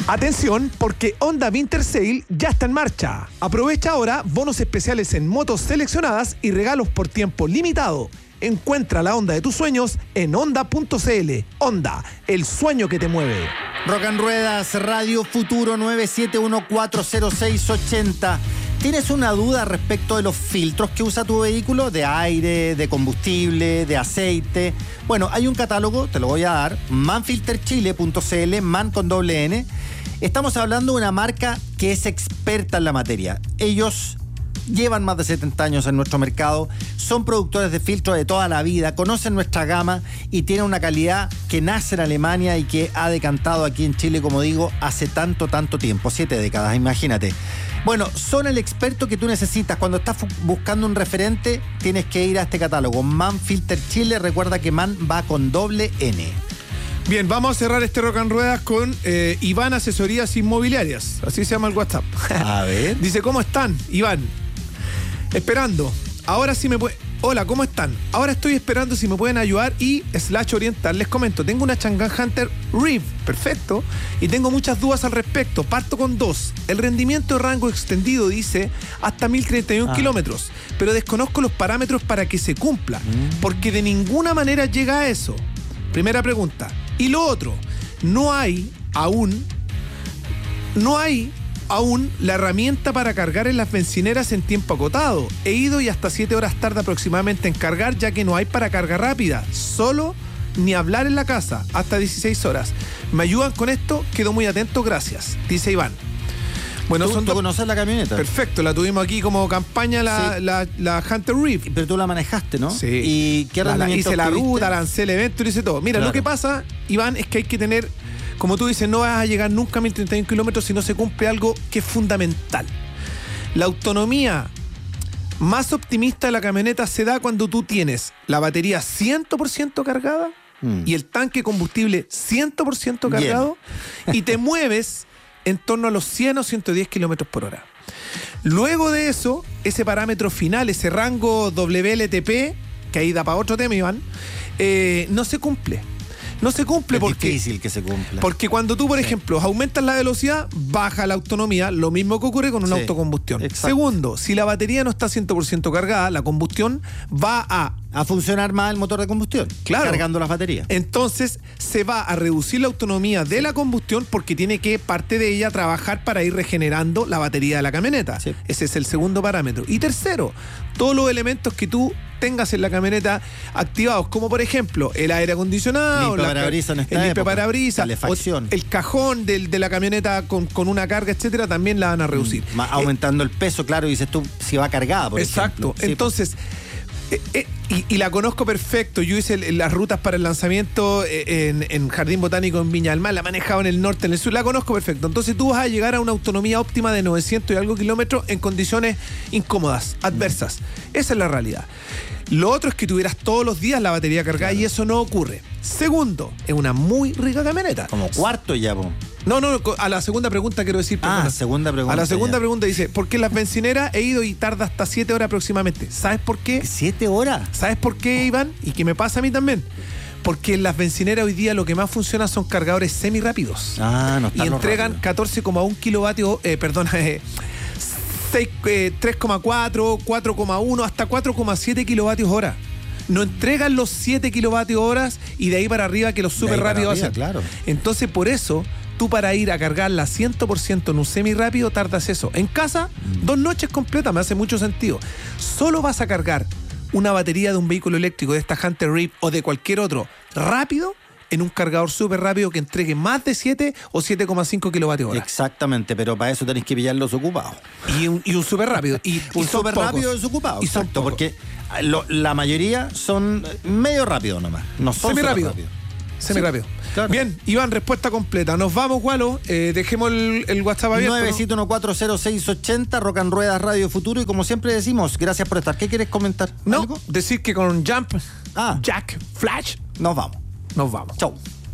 Atención, porque Honda Winter Sale ya está en marcha. Aprovecha ahora bonos especiales en motos seleccionadas y regalos por tiempo limitado. Encuentra la Honda de tus sueños en honda.cl. Honda, el sueño que te mueve. Rock and Ruedas, Radio Futuro 971-40680. ¿Tienes una duda respecto de los filtros que usa tu vehículo? De aire, de combustible, de aceite. Bueno, hay un catálogo, te lo voy a dar, manfilterchile.cl, man con doble N. Estamos hablando de una marca que es experta en la materia. Ellos llevan más de 70 años en nuestro mercado, son productores de filtros de toda la vida, conocen nuestra gama y tienen una calidad que nace en Alemania y que ha decantado aquí en Chile, como digo, hace tanto tiempo, 7 décadas, imagínate. Bueno, son el experto que tú necesitas. Cuando estás buscando un referente, tienes que ir a este catálogo, Man Filter Chile. Recuerda que Man va con doble N. Bien, vamos a cerrar este Rock and Ruedas con Iván Asesorías Inmobiliarias. Así se llama el WhatsApp. A ver. Dice, ¿cómo están, Iván? Esperando. Ahora sí me puede... Hola, ¿cómo están? Ahora estoy esperando si me pueden ayudar y /orientar. Les comento, tengo una Chang'an Hunter Reef, perfecto, y tengo muchas dudas al respecto. Parto con 2. El rendimiento de rango extendido dice hasta 1031 kilómetros, pero desconozco los parámetros para que se cumpla, porque de ninguna manera llega a eso. Primera pregunta. Y lo otro, no hay aún la herramienta para cargar en las bencineras en tiempo acotado. He ido y hasta 7 horas tarda aproximadamente en cargar, ya que no hay para carga rápida. Solo ni hablar en la casa, hasta 16 horas. ¿Me ayudan con esto? Quedo muy atento, gracias. Dice Iván. Bueno, ¿Tú conoces la camioneta? Perfecto, la tuvimos aquí como campaña, la Hunter Reef. Pero tú la manejaste, ¿no? Sí. ¿Y qué rendimiento hice la tuviste? ruta, lancé el evento y hice todo. Mira, Claro. Lo que pasa, Iván, es que hay que tener... Como tú dices, no vas a llegar nunca a 1031 kilómetros si no se cumple algo que es fundamental. La autonomía más optimista de la camioneta se da cuando tú tienes la batería 100% cargada y el tanque de combustible 100% cargado y te mueves en torno a los 100 o 110 kilómetros por hora. Luego de eso, ese parámetro final, ese rango WLTP, que ahí da para otro tema, Iván, no se cumple. No se cumple porque... Es difícil que se cumpla. Porque cuando tú, por ejemplo, aumentas la velocidad, baja la autonomía, lo mismo que ocurre con una autocombustión. Exacto. Segundo, si la batería no está 100% cargada, la combustión va a funcionar más el motor de combustión. Claro. Cargando las baterías. Entonces se va a reducir la autonomía de la combustión porque tiene que parte de ella trabajar para ir regenerando la batería de la camioneta. Sí. Ese es el segundo parámetro. Y tercero, todos los elementos que tú tengas en la camioneta activados, como por ejemplo el aire acondicionado, el limpiaparabrisas, calefacción, el cajón de la camioneta con una carga, etcétera, también la van a reducir. Aumentando el peso, claro, dices tú, si va cargada, por ejemplo. Exacto. Entonces... Y la conozco perfecto. Yo hice las rutas para el lanzamiento en Jardín Botánico en Viña del Mar, la he manejado en el norte, en el sur, la conozco perfecto. Entonces tú vas a llegar a una autonomía óptima de 900 y algo kilómetros en condiciones incómodas, adversas. Esa es la realidad. Lo otro es que tuvieras todos los días la batería cargada, claro, y eso no ocurre. Segundo, es una muy rica camioneta. Como cuarto ya, po. No, a la segunda pregunta quiero decir. Segunda pregunta. A la segunda pregunta dice, ¿por qué en las bencineras he ido y tarda hasta 7 horas aproximadamente? ¿Sabes por qué? ¿7 horas? ¿Sabes por qué, Iván? Y que me pasa a mí también. Porque en las bencineras hoy día lo que más funciona son cargadores semirápidos. No y entregan 14,1 kilovatios, 3,4, 4,1, hasta 4,7 kilovatios hora. No entregan los 7 kilovatios horas y de ahí para arriba que los súper rápidos hacen. Claro. Entonces, por eso, tú para ir a cargarla 100% en un semi-rápido tardas eso. En casa, 2 noches completas, me hace mucho sentido. Solo vas a cargar una batería de un vehículo eléctrico, de esta Hunter Reef o de cualquier otro, rápido, en un cargador súper rápido que entregue más de 7 o 7,5 kilovatios hora. Exactamente, pero para eso tenés que pillar los ocupados. Y un súper rápido. Un súper rápido desocupado. Exacto, porque la mayoría son medio rápido nomás. No son semi-rápido. Semi-rápido. Claro. Bien, Iván, respuesta completa. Nos vamos, Gualo. Dejemos el WhatsApp abierto. 971-40680, Rock and Ruedas Radio Futuro. Y como siempre decimos, gracias por estar. ¿Qué quieres comentar? No, ¿algo? decir que con Jump, Jack, Flash, nos vamos. Nos vamos. Chau.